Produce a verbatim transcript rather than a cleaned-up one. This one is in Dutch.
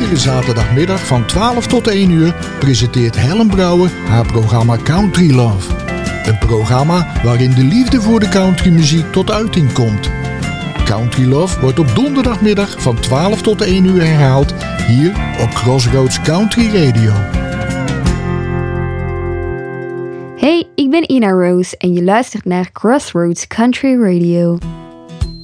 Iedere zaterdagmiddag van twaalf tot één uur presenteert Helen Brouwer haar programma Country Love. Een programma waarin de liefde voor de countrymuziek tot uiting komt. Country Love wordt op donderdagmiddag van twaalf tot één uur herhaald hier op Crossroads Country Radio. Hey, ik ben Ina Rose en je luistert naar Crossroads Country Radio.